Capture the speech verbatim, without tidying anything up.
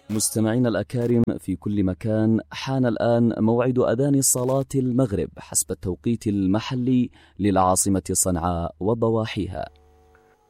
مستمعين الأكارم في كل مكان، حان الآن موعد أذان صلاة المغرب حسب التوقيت المحلي للعاصمة صنعاء وضواحيها.